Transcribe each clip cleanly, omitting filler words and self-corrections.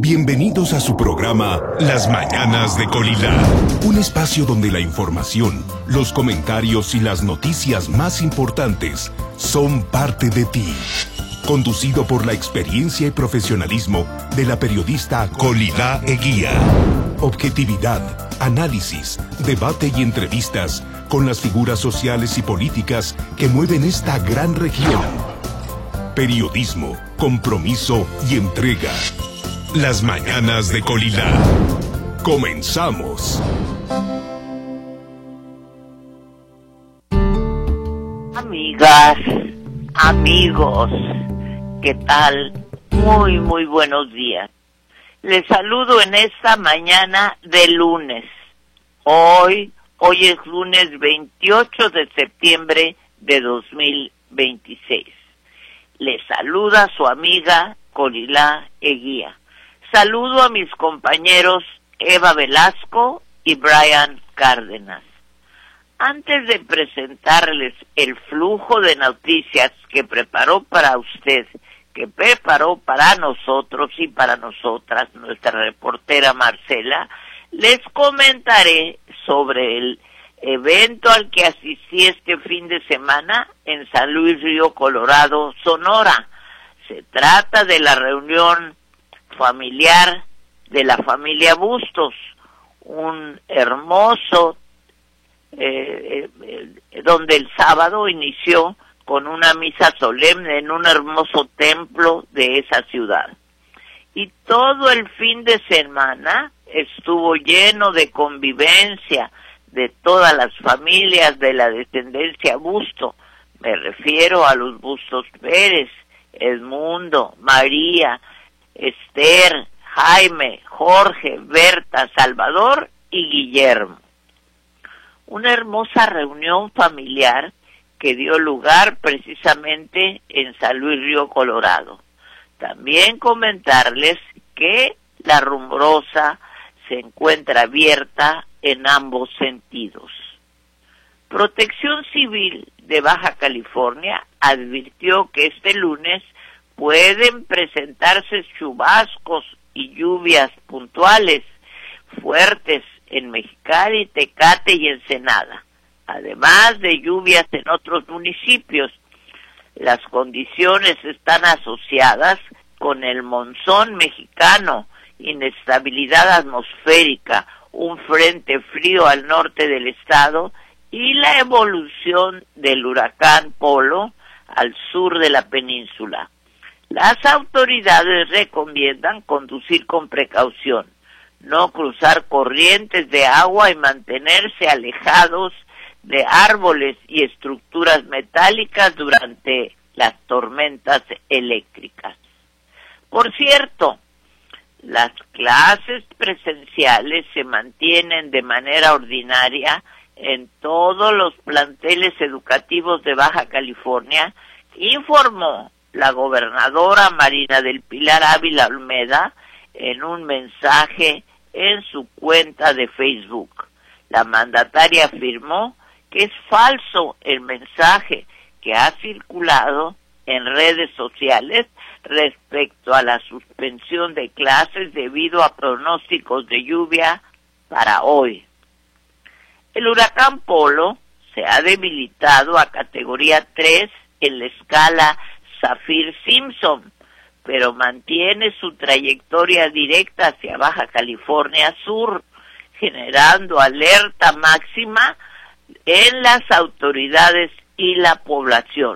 Bienvenidos a su programa Las Mañanas de Colilá, un espacio donde la información, los comentarios y las noticias más importantes son parte de ti. Conducido por la experiencia y profesionalismo de la periodista Colilá Eguía. Objetividad, análisis, debate y entrevistas con las figuras sociales y políticas que mueven esta gran región. Periodismo, compromiso y entrega. Las Mañanas de Colilá. Comenzamos. Amigas, amigos, ¿qué tal? Muy buenos días. Les saludo en esta mañana de lunes. Hoy es lunes 28 de septiembre de 2026. Les saluda su amiga Colilá Eguía. Saludo a mis compañeros Eva Velasco y Brian Cárdenas. Antes de presentarles el flujo de noticias que preparó para usted, que preparó para nosotros y para nosotras, nuestra reportera Marcela, les comentaré sobre el evento al que asistí este fin de semana en San Luis Río Colorado, Sonora. Se trata de la reunión familiar de la familia Bustos, un hermoso, donde el sábado inició con una misa solemne en un hermoso templo de esa ciudad. Y todo el fin de semana estuvo lleno de convivencia de todas las familias de la descendencia Busto. Me refiero a los Bustos Pérez, Edmundo, María, Esther, Jaime, Jorge, Berta, Salvador y Guillermo. Una hermosa reunión familiar que dio lugar precisamente en San Luis Río Colorado. También comentarles que la Rumorosa se encuentra abierta en ambos sentidos. Protección Civil de Baja California advirtió que este lunes pueden presentarse chubascos y lluvias puntuales fuertes en Mexicali, Tecate y Ensenada, además de lluvias en otros municipios. Las condiciones están asociadas con el monzón mexicano, inestabilidad atmosférica, un frente frío al norte del estado y la evolución del huracán Polo al sur de la península. Las autoridades recomiendan conducir con precaución, no cruzar corrientes de agua y mantenerse alejados de árboles y estructuras metálicas durante las tormentas eléctricas. Por cierto, las clases presenciales se mantienen de manera ordinaria en todos los planteles educativos de Baja California, informó la gobernadora Marina del Pilar Ávila Olmeda en un mensaje en su cuenta de Facebook. La mandataria afirmó que es falso el mensaje que ha circulado en redes sociales respecto a la suspensión de clases debido a pronósticos de lluvia para hoy. El huracán Polo se ha debilitado a categoría 3 en la escala Saffir-Simpson, pero mantiene su trayectoria directa hacia Baja California Sur, generando alerta máxima en las autoridades y la población.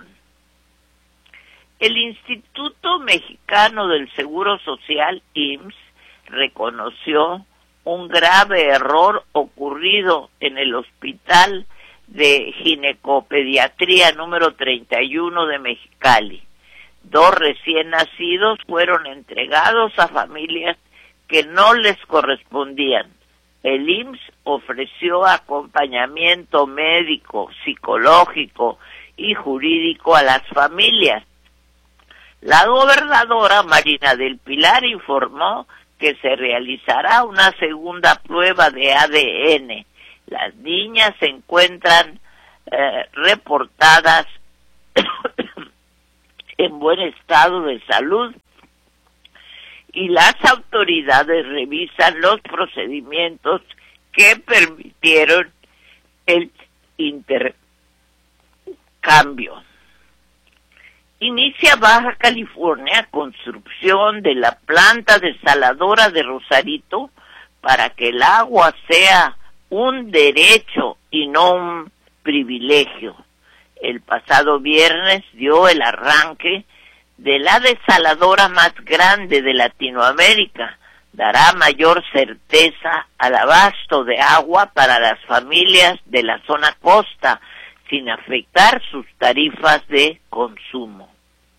El Instituto Mexicano del Seguro Social, IMSS, reconoció un grave error ocurrido en el Hospital de Ginecopediatría número 31 de Mexicali. 2 recién nacidos fueron entregados a familias que no les correspondían. El IMSS ofreció acompañamiento médico, psicológico y jurídico a las familias. La gobernadora Marina del Pilar informó que se realizará una segunda prueba de ADN. Las niñas se encuentran reportadas en buen estado de salud y las autoridades revisan los procedimientos que permitieron el intercambio. Inicia Baja California construcción de la planta desaladora de Rosarito para que el agua sea un derecho y no un privilegio. El pasado viernes dio el arranque de la desaladora más grande de Latinoamérica. Dará mayor certeza al abasto de agua para las familias de la zona costa, sin afectar sus tarifas de consumo.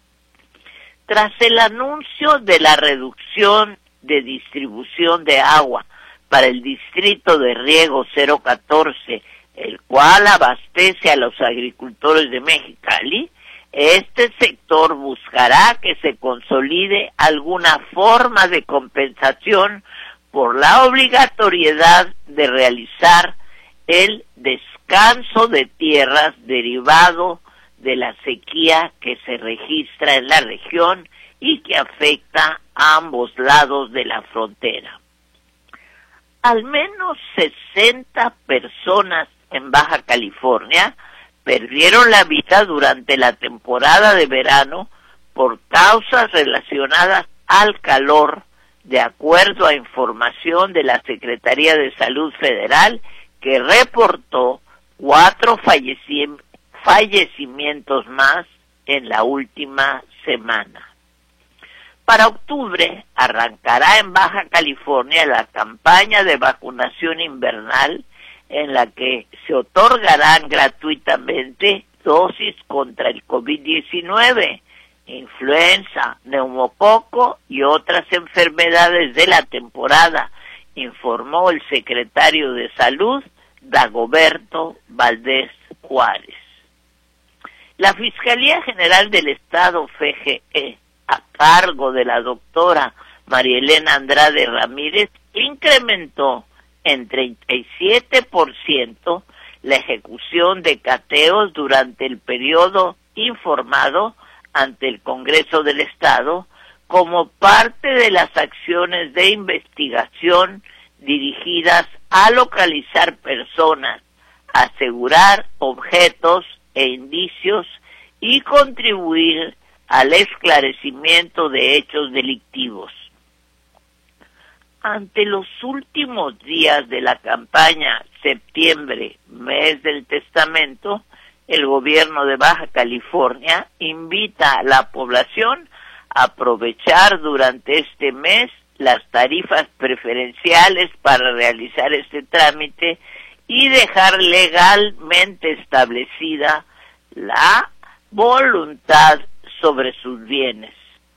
Tras el anuncio de la reducción de distribución de agua para el distrito de riego 014, el cual abastece a los agricultores de Mexicali, este sector buscará que se consolide alguna forma de compensación por la obligatoriedad de realizar el descanso de tierras derivado de la sequía que se registra en la región y que afecta a ambos lados de la frontera. Al menos 60 personas en Baja California perdieron la vida durante la temporada de verano por causas relacionadas al calor, de acuerdo a información de la Secretaría de Salud Federal, que reportó 4 fallecimientos más en la última semana. Para octubre arrancará en Baja California la campaña de vacunación invernal, en la que se otorgarán gratuitamente dosis contra el COVID-19, influenza, neumococo y otras enfermedades de la temporada, informó el secretario de Salud, Dagoberto Valdés Juárez. La Fiscalía General del Estado, FGE, a cargo de la doctora María Elena Andrade Ramírez, incrementó en 37% la ejecución de cateos durante el periodo informado ante el Congreso del Estado como parte de las acciones de investigación dirigidas a localizar personas, asegurar objetos e indicios y contribuir al esclarecimiento de hechos delictivos. Ante los últimos días de la campaña Septiembre, mes del testamento, el gobierno de Baja California invita a la población a aprovechar durante este mes las tarifas preferenciales para realizar este trámite y dejar legalmente establecida la voluntad sobre sus bienes.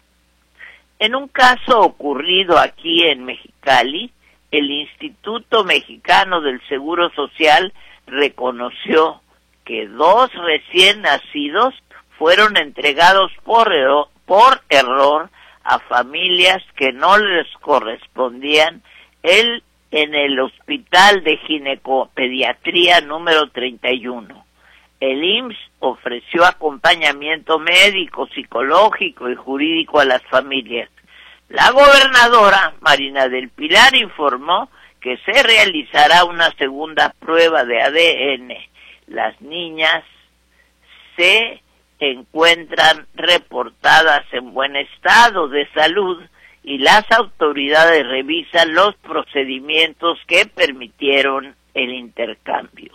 En un caso ocurrido aquí en Mexicali, el Instituto Mexicano del Seguro Social reconoció que 2 recién nacidos fueron entregados por error a familias que no les correspondían en el Hospital de Ginecopediatría número 31. El IMSS ofreció acompañamiento médico, psicológico y jurídico a las familias. La gobernadora Marina del Pilar informó que se realizará una segunda prueba de ADN. Las niñas se encuentran reportadas en buen estado de salud y las autoridades revisan los procedimientos que permitieron el intercambio.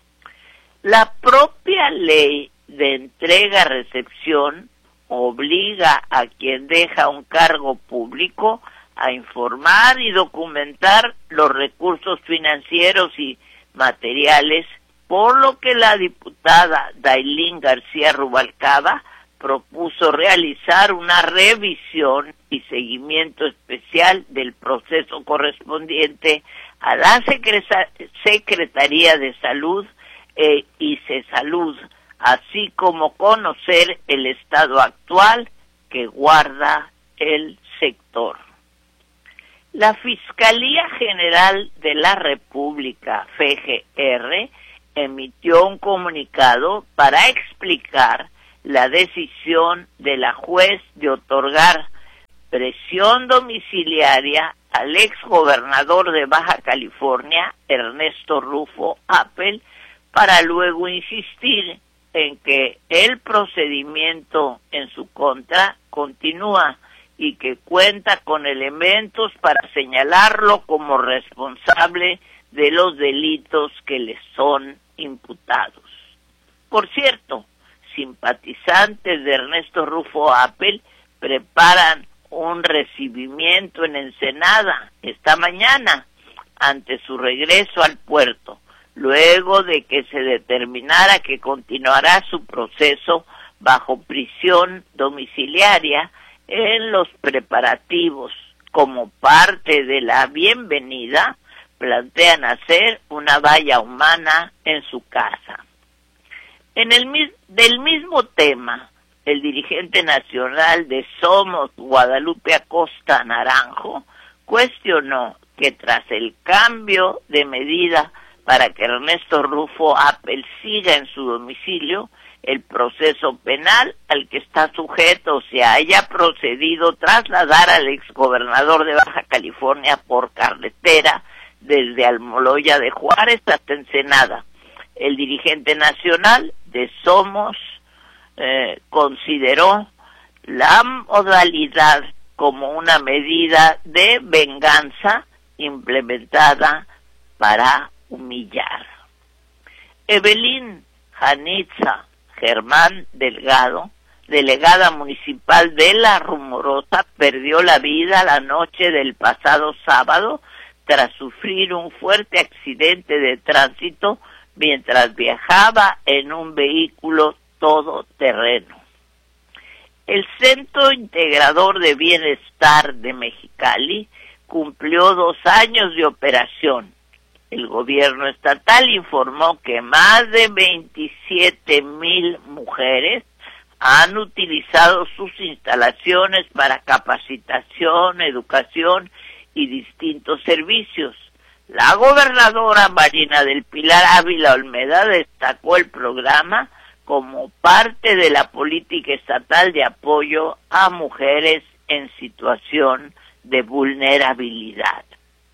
La propia ley de entrega-recepción obliga a quien deja un cargo público a informar y documentar los recursos financieros y materiales, por lo que la diputada Dailín García Rubalcaba propuso realizar una revisión y seguimiento especial del proceso correspondiente a la Secretaría de Salud y CESalud, así como conocer el estado actual que guarda el sector. La Fiscalía General de la República, FGR, emitió un comunicado para explicar la decisión de la juez de otorgar presión domiciliaria al exgobernador de Baja California, Ernesto Rufo Appel, para luego insistir en que el procedimiento en su contra continúa y que cuenta con elementos para señalarlo como responsable de los delitos que le son imputados. Por cierto, simpatizantes de Ernesto Rufo Appel preparan un recibimiento en Ensenada esta mañana ante su regreso al puerto, luego de que se determinara que continuará su proceso bajo prisión domiciliaria. En los preparativos, como parte de la bienvenida, plantean hacer una valla humana en su casa. Del mismo tema, el dirigente nacional de Somos, Guadalupe Acosta Naranjo, cuestionó que tras el cambio de medida para que Ernesto Rufo Appel siga en su domicilio, el proceso penal al que está sujeto se haya procedido trasladar al exgobernador de Baja California por carretera desde Almoloya de Juárez hasta Ensenada. El dirigente nacional de Somos consideró la modalidad como una medida de venganza implementada para humillar. Evelyn Janitza Germán Delgado, delegada municipal de La Rumorosa, perdió la vida la noche del pasado sábado tras sufrir un fuerte accidente de tránsito mientras viajaba en un vehículo todoterreno. El Centro Integrador de Bienestar de Mexicali cumplió 2 años de operación. El gobierno estatal informó que más de 27,000 mujeres han utilizado sus instalaciones para capacitación, educación y distintos servicios. La gobernadora Marina del Pilar Ávila Olmeda destacó el programa como parte de la política estatal de apoyo a mujeres en situación de vulnerabilidad.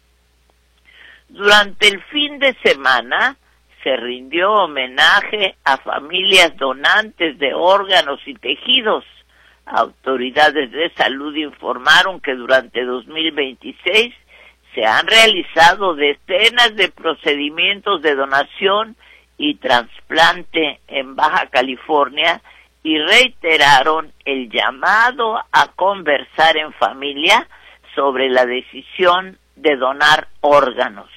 Durante el fin de semana se rindió homenaje a familias donantes de órganos y tejidos. Autoridades de salud informaron que durante 2026 se han realizado decenas de procedimientos de donación y trasplante en Baja California y reiteraron el llamado a conversar en familia sobre la decisión de donar órganos.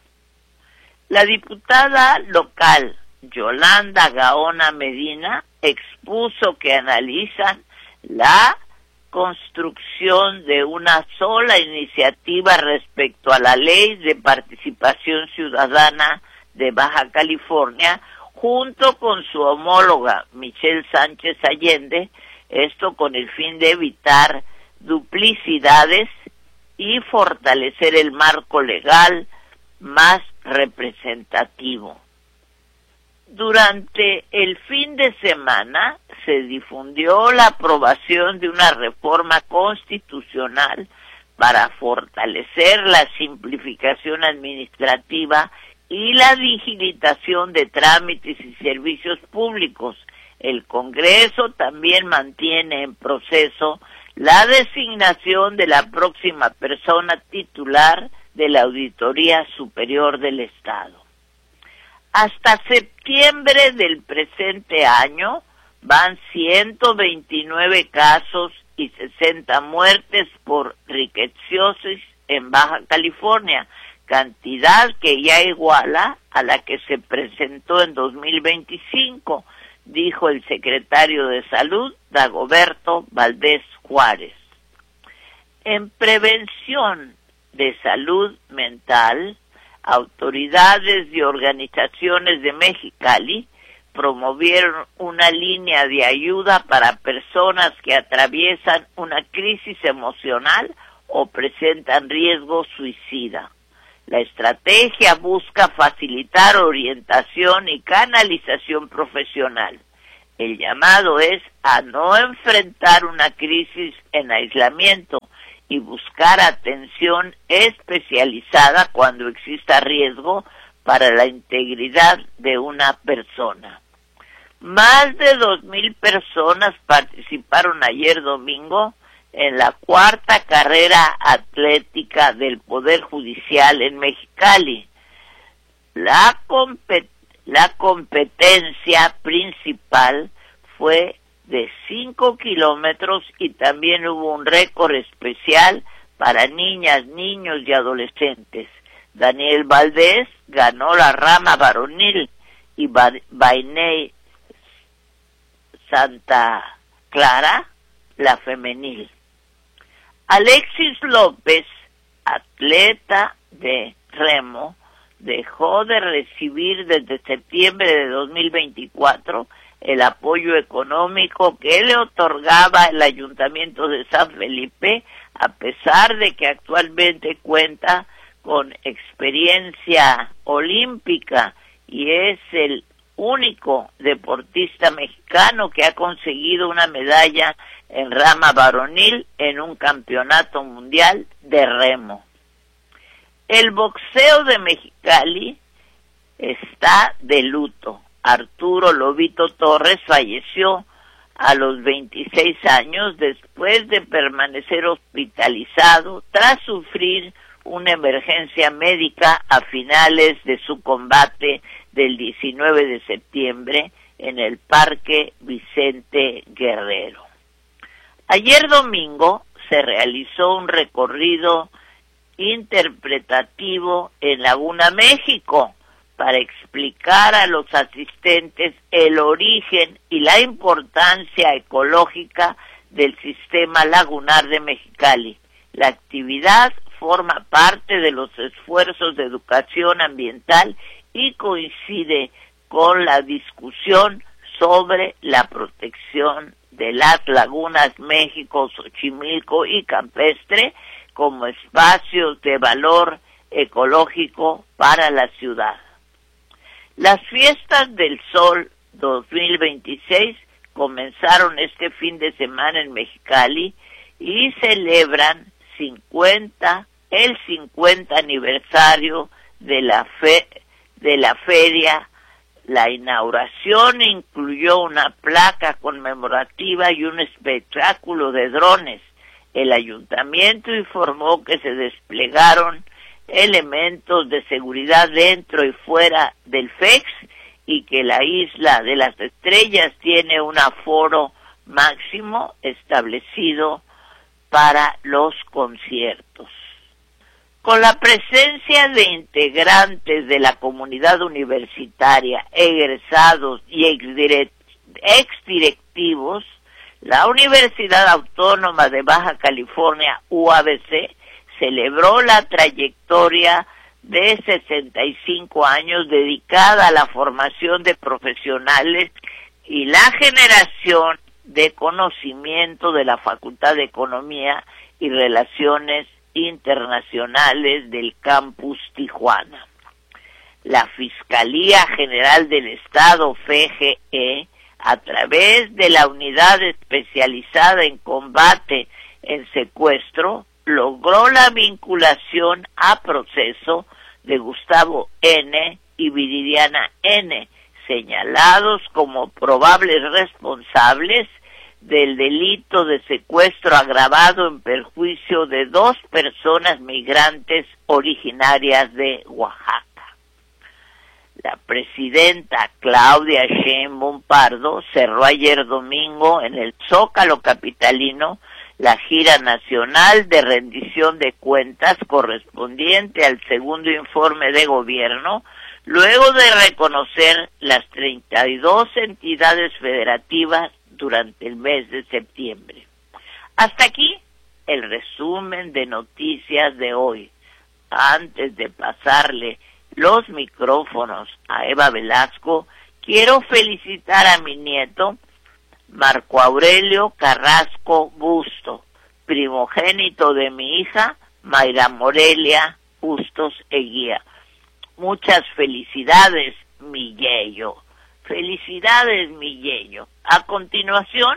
La diputada local Yolanda Gaona Medina expuso que analizan la construcción de una sola iniciativa respecto a la Ley de Participación Ciudadana de Baja California, junto con su homóloga Michelle Sánchez Allende, esto con el fin de evitar duplicidades y fortalecer el marco legal más representativo. Durante el fin de semana se difundió la aprobación de una reforma constitucional para fortalecer la simplificación administrativa y la digitalización de trámites y servicios públicos. El Congreso también mantiene en proceso la designación de la próxima persona titular de la Auditoría Superior del Estado. Hasta septiembre del presente año van 129 casos y 60 muertes por riqueciosis en Baja California, cantidad que ya iguala a la que se presentó en 2025, dijo el secretario de Salud, Dagoberto Valdés Juárez. En prevención de salud mental, autoridades y organizaciones de Mexicali promovieron una línea de ayuda para personas que atraviesan una crisis emocional o presentan riesgo suicida. La estrategia busca facilitar orientación y canalización profesional. El llamado es a no enfrentar una crisis en aislamiento, y buscar atención especializada cuando exista riesgo para la integridad de una persona. Más de 2,000 personas participaron ayer domingo en la cuarta carrera atlética del Poder Judicial en Mexicali. La competencia principal fue de 5 kilómetros y también hubo un récord especial para niñas, niños y adolescentes. Daniel Valdés ganó la rama varonil y Bainey Santa Clara la femenil. Alexis López, atleta de remo, dejó de recibir desde septiembre de 2024 el apoyo económico que le otorgaba el Ayuntamiento de San Felipe, a pesar de que actualmente cuenta con experiencia olímpica y es el único deportista mexicano que ha conseguido una medalla en rama varonil en un campeonato mundial de remo. El boxeo de Mexicali está de luto. Arturo Lobito Torres falleció a los 26 años después de permanecer hospitalizado tras sufrir una emergencia médica a finales de su combate del 19 de septiembre en el Parque Vicente Guerrero. Ayer domingo se realizó un recorrido interpretativo en Laguna México para explicar a los asistentes el origen y la importancia ecológica del sistema lagunar de Mexicali. La actividad forma parte de los esfuerzos de educación ambiental y coincide con la discusión sobre la protección de las lagunas México, Xochimilco y Campestre como espacios de valor ecológico para la ciudad. Las fiestas del Sol 2026 comenzaron este fin de semana en Mexicali y celebran el 50 aniversario de la feria. La inauguración incluyó una placa conmemorativa y un espectáculo de drones. El ayuntamiento informó que se desplegaron elementos de seguridad dentro y fuera del FEX y que la Isla de las Estrellas tiene un aforo máximo establecido para los conciertos. Con la presencia de integrantes de la comunidad universitaria, egresados y exdirectivos, la Universidad Autónoma de Baja California, UABC, celebró la trayectoria de 65 años dedicada a la formación de profesionales y la generación de conocimiento de la Facultad de Economía y Relaciones Internacionales del Campus Tijuana. La Fiscalía General del Estado, FGE, a través de la Unidad Especializada en Combate en Secuestro, logró la vinculación a proceso de Gustavo N. y Viridiana N., señalados como probables responsables del delito de secuestro agravado en perjuicio de 2 personas migrantes originarias de Oaxaca. La presidenta Claudia Sheinbaum Pardo cerró ayer domingo en el Zócalo capitalino la gira nacional de rendición de cuentas correspondiente al segundo informe de gobierno, luego de reconocer las 32 entidades federativas durante el mes de septiembre. Hasta aquí el resumen de noticias de hoy. Antes de pasarle los micrófonos a Eva Velasco, quiero felicitar a mi nieto, Marco Aurelio Carrasco Busto, primogénito de mi hija, Mayra Morelia Bustos Eguía. Muchas felicidades, mi yeyo. Felicidades, mi yeyo. A continuación,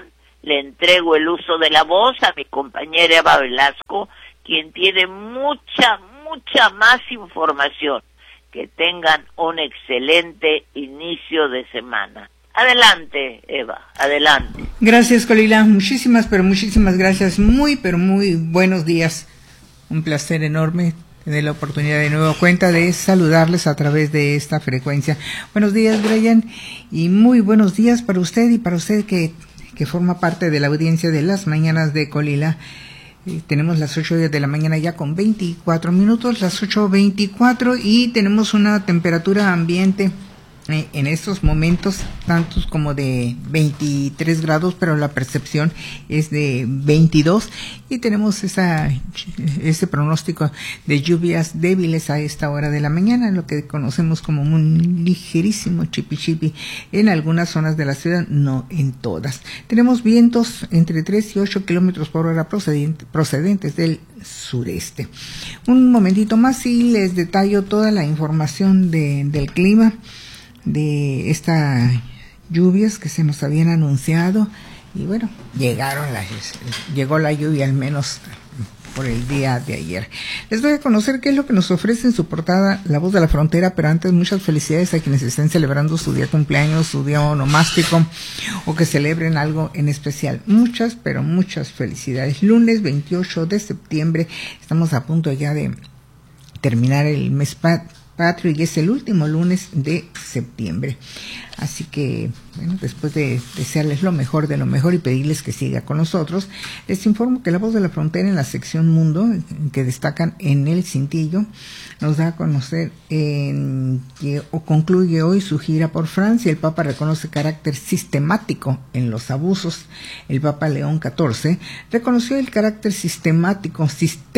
le entrego el uso de la voz a mi compañera Eva Velasco, quien tiene mucha más información. Que tengan un excelente inicio de semana. Adelante, Eva, adelante. Gracias, Colila, muchísimas gracias, muy buenos días. Un placer enorme tener la oportunidad de nuevo cuenta de saludarles a través de esta frecuencia. Buenos días, Brian, y muy buenos días para usted y para usted que forma parte de la audiencia de las mañanas de Colila. Tenemos las 8 de la mañana ya con 24 minutos, las 8:24, y tenemos una temperatura ambiente en estos momentos tantos como de 23 grados, pero la percepción es de 22, y tenemos ese pronóstico de lluvias débiles a esta hora de la mañana, lo que conocemos como un ligerísimo chipi en algunas zonas de la ciudad, no en todas. Tenemos vientos entre 3 y 8 kilómetros por hora procedentes del sureste. Un momentito más y les detallo toda la información del clima, de estas lluvias que se nos habían anunciado, y bueno, llegó la lluvia al menos por el día de ayer. Les voy a conocer qué es lo que nos ofrece en su portada La Voz de la Frontera, pero antes muchas felicidades a quienes estén celebrando su día de cumpleaños, su día onomástico, o que celebren algo en especial. Muchas felicidades. Lunes 28 de septiembre, estamos a punto ya de terminar el mes patrio y es el último lunes de septiembre. Así que, bueno, después de desearles lo mejor de lo mejor y pedirles que siga con nosotros, les informo que La Voz de la Frontera, en la sección Mundo, que destacan en el cintillo, nos da a conocer que concluye hoy su gira por Francia. El Papa reconoce carácter sistemático en los abusos. El Papa León XIV reconoció el carácter sistémico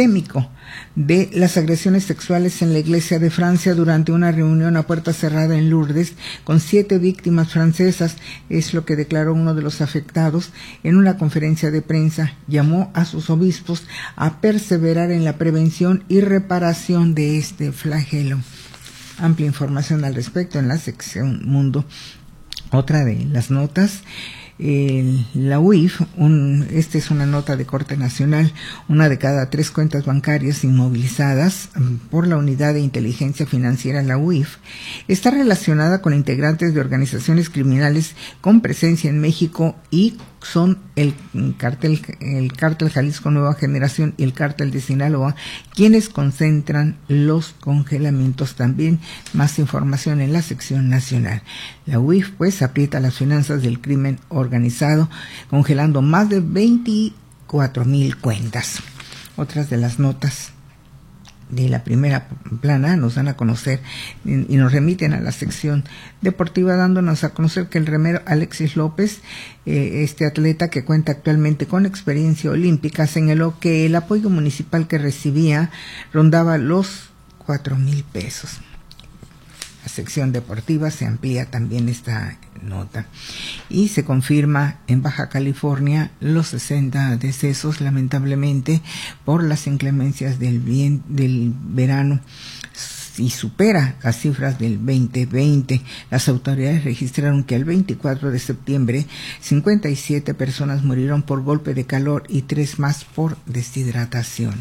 de las agresiones sexuales en la Iglesia de Francia durante una reunión a puerta cerrada en Lourdes con 7 víctimas francesas, es lo que declaró uno de los afectados en una conferencia de prensa. Llamó a sus obispos a perseverar en la prevención y reparación de este flagelo. Amplia información al respecto en la sección Mundo. Otra de las notas, la UIF, esta es una nota de corte nacional, una de cada 3 cuentas bancarias inmovilizadas por la Unidad de Inteligencia Financiera, la UIF, está relacionada con integrantes de organizaciones criminales con presencia en México, y son el cártel Jalisco Nueva Generación y el cártel de Sinaloa quienes concentran los congelamientos. También más información en la sección nacional. La UIF pues aprieta las finanzas del crimen organizado, congelando más de 24,000 cuentas. Otras de las notas de la primera plana nos dan a conocer y nos remiten a la sección deportiva, dándonos a conocer que el remero Alexis López, este atleta que cuenta actualmente con experiencia olímpica, señaló que el apoyo municipal que recibía rondaba los 4,000 pesos. La sección deportiva se amplía también esta nota y se confirma en Baja California los 60 decesos, lamentablemente, por las inclemencias del verano, y supera las cifras del 2020. Las autoridades registraron que el 24 de septiembre 57 personas murieron por golpe de calor y 3 más por deshidratación.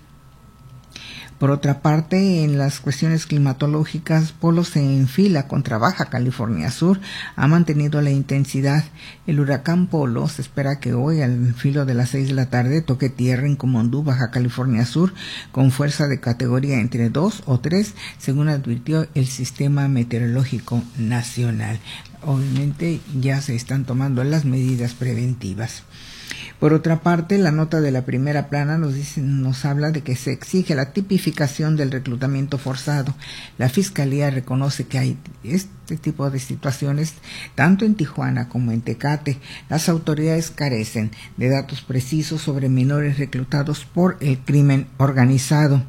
Por otra parte, en las cuestiones climatológicas, Polo se enfila contra Baja California Sur, ha mantenido la intensidad. El huracán Polo se espera que hoy, al filo de las 6 de la tarde, toque tierra en Comondú, Baja California Sur, con fuerza de categoría entre 2 o 3, según advirtió el Sistema Meteorológico Nacional. Obviamente ya se están tomando las medidas preventivas. Por otra parte, la nota de la primera plana nos habla de que se exige la tipificación del reclutamiento forzado. La Fiscalía reconoce que hay este tipo de situaciones tanto en Tijuana como en Tecate. Las autoridades carecen de datos precisos sobre menores reclutados por el crimen organizado.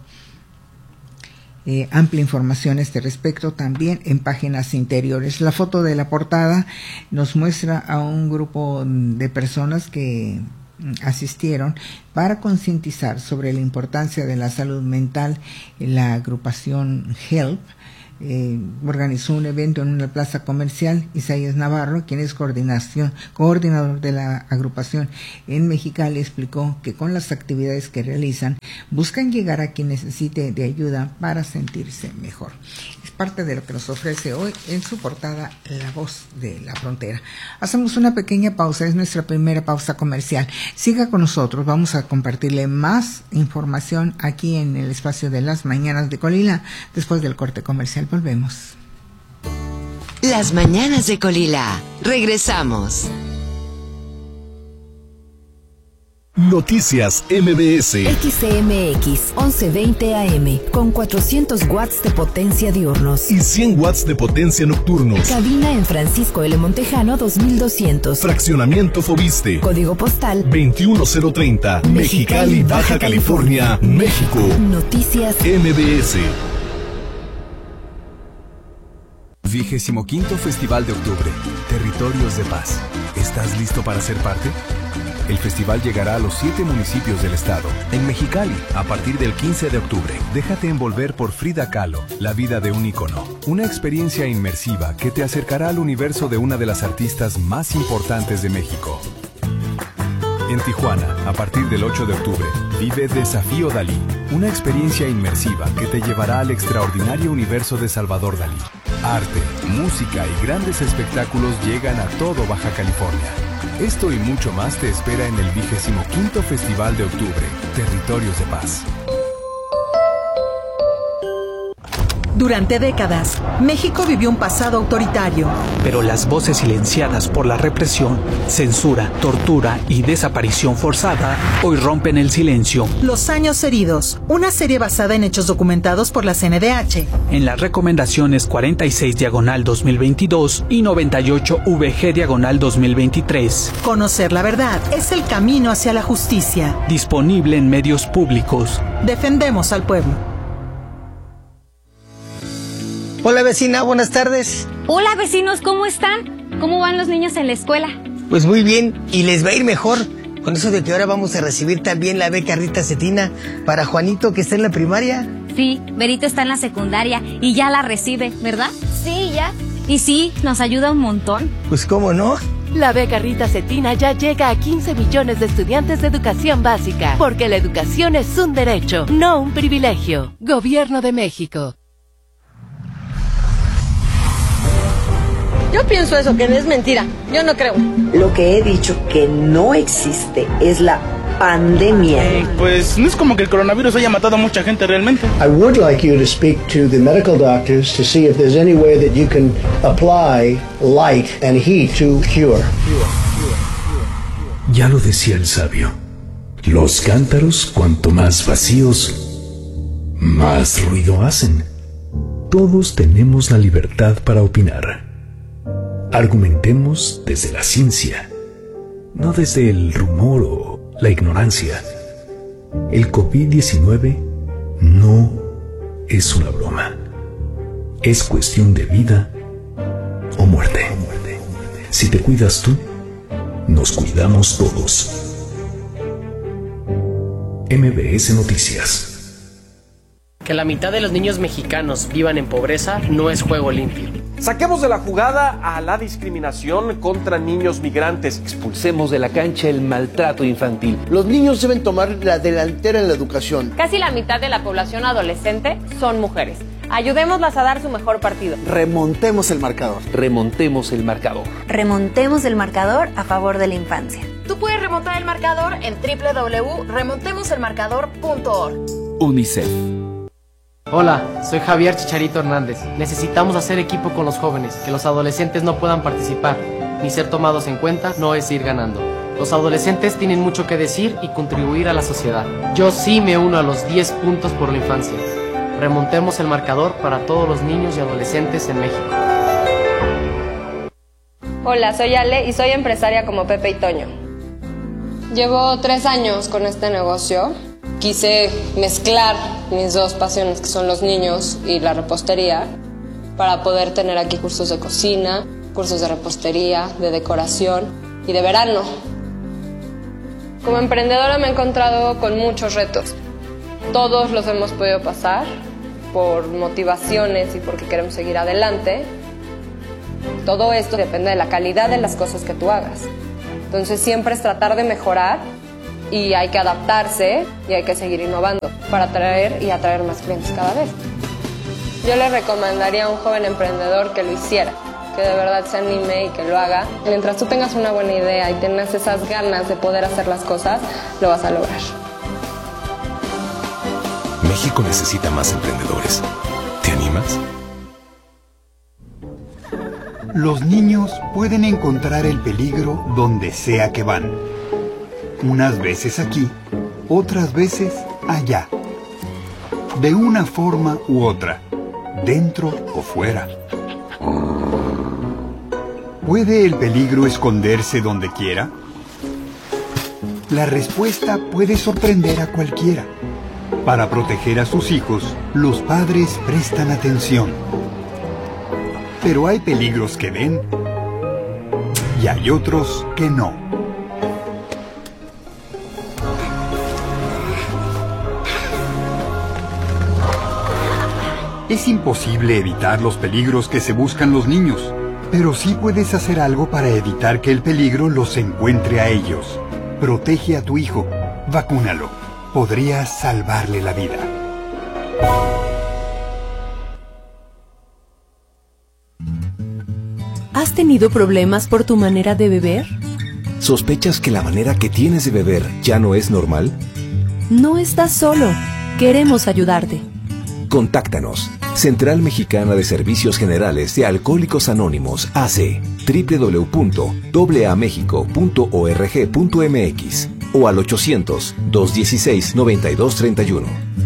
Amplia información a este respecto también en páginas interiores. La foto de la portada nos muestra a un grupo de personas que asistieron para concientizar sobre la importancia de la salud mental. La agrupación HELP organizó un evento en una plaza comercial. Isaías Navarro, quien es coordinador de la agrupación en Mexicali, explicó que con las actividades que realizan buscan llegar a quien necesite de ayuda para sentirse mejor. Es parte de lo que nos ofrece hoy en su portada La Voz de la Frontera. Hacemos una pequeña pausa, es nuestra primera pausa comercial. Siga con nosotros, vamos a compartirle más información aquí en el espacio de Las Mañanas de Colila. Después del corte comercial volvemos. Las Mañanas de Colila. Regresamos. Noticias MBS. XCMX 1120 AM con 400 watts de potencia diurnos y 100 watts de potencia nocturnos. Cabina en Francisco L. Montejano 2200. Fraccionamiento Fobiste. Código postal 21030. Mexicali, Baja California, México. Noticias MBS. 25º Festival de Octubre, Territorios de Paz. ¿Estás listo para ser parte? El festival llegará a los 7 municipios del estado. En Mexicali, a partir del 15 de octubre, déjate envolver por Frida Kahlo, la vida de un ícono. Una experiencia inmersiva que te acercará al universo de una de las artistas más importantes de México. En Tijuana, a partir del 8 de octubre, vive Desafío Dalí, una experiencia inmersiva que te llevará al extraordinario universo de Salvador Dalí. Arte, música y grandes espectáculos llegan a todo Baja California. Esto y mucho más te espera en el 25º Festival de Octubre, Territorios de Paz. Durante décadas, México vivió un pasado autoritario. Pero las voces silenciadas por la represión, censura, tortura y desaparición forzada hoy rompen el silencio. Los años heridos, una serie basada en hechos documentados por la CNDH. En las recomendaciones 46/2022 y 98/VG/2023. Conocer la verdad es el camino hacia la justicia. Disponible en medios públicos. Defendemos al pueblo. Hola vecina, buenas tardes. Hola vecinos, ¿cómo están? ¿Cómo van los niños en la escuela? Pues muy bien, y les va a ir mejor con eso de que ahora vamos a recibir también la beca Rita Cetina para Juanito, que está en la primaria. Sí, Berito está en la secundaria y ya la recibe, ¿verdad? Sí, ya. Y sí, nos ayuda un montón. Pues cómo no. La beca Rita Cetina ya llega a 15 millones de estudiantes de educación básica, porque la educación es un derecho, no un privilegio. Gobierno de México. Yo pienso eso, que es mentira. Yo no creo. Lo que he dicho que no existe es la pandemia. Pues no es como que el coronavirus haya matado a mucha gente realmente. I would like you to speak to the medical doctors to see if there's any way that you can apply light and heat to cure. Ya lo decía el sabio. Los cántaros, cuanto más vacíos, más ruido hacen. Todos tenemos la libertad para opinar. Argumentemos desde la ciencia, no desde el rumor o la ignorancia. El COVID-19 no es una broma. Es cuestión de vida o muerte. Si te cuidas tú, nos cuidamos todos. MBS Noticias. Que la mitad de los niños mexicanos vivan en pobreza no es juego limpio. Saquemos de la jugada a la discriminación contra niños migrantes. Expulsemos de la cancha el maltrato infantil. Los niños deben tomar la delantera en la educación. Casi la mitad de la población adolescente son mujeres. Ayudémoslas a dar su mejor partido. Remontemos el marcador. Remontemos el marcador. Remontemos el marcador a favor de la infancia. Tú puedes remontar el marcador en www.remontemoselmarcador.org. UNICEF. Hola, soy Javier Chicharito Hernández. Necesitamos hacer equipo con los jóvenes, que los adolescentes no puedan participar, ni ser tomados en cuenta no es ir ganando. Los adolescentes tienen mucho que decir y contribuir a la sociedad. Yo sí me uno a los 10 puntos por la infancia. Remontemos el marcador para todos los niños y adolescentes en México. Hola, soy Ale y soy empresaria como Pepe y Toño. Llevo 3 años con este negocio. Quise mezclar mis dos pasiones, que son los niños y la repostería, para poder tener aquí cursos de cocina, cursos de repostería, de decoración y de verano. Como emprendedora me he encontrado con muchos retos. Todos los hemos podido pasar por motivaciones y porque queremos seguir adelante, todo esto depende de la calidad de las cosas que tú hagas. Entonces siempre es tratar de mejorar y hay que adaptarse y hay que seguir innovando para atraer y atraer más clientes cada vez. Yo le recomendaría a un joven emprendedor que lo hiciera, que de verdad se anime y que lo haga. Mientras tú tengas una buena idea y tengas esas ganas de poder hacer las cosas, lo vas a lograr. México necesita más emprendedores. ¿Te animas? Los niños pueden encontrar el peligro donde sea que van. Unas veces aquí, otras veces allá. De una forma u otra, dentro o fuera. ¿Puede el peligro esconderse donde quiera? La respuesta puede sorprender a cualquiera. Para proteger a sus hijos, los padres prestan atención. Pero hay peligros que ven y hay otros que no. Es imposible evitar los peligros que se buscan los niños, pero sí puedes hacer algo para evitar que el peligro los encuentre a ellos. Protege a tu hijo, vacúnalo. Podrías salvarle la vida. ¿Has tenido problemas por tu manera de beber? ¿Sospechas que la manera que tienes de beber ya no es normal? No estás solo. Queremos ayudarte. Contáctanos. Central Mexicana de Servicios Generales de Alcohólicos Anónimos AC. www.aamexico.org.mx o al 800-216-9231.